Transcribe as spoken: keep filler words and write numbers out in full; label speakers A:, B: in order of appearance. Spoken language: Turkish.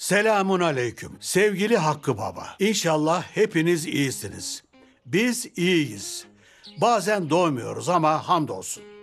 A: Selamun aleyküm. Sevgili Hakkı Baba. İnşallah hepiniz iyisiniz. Biz iyiyiz. Bazen doymuyoruz ama hamdolsun.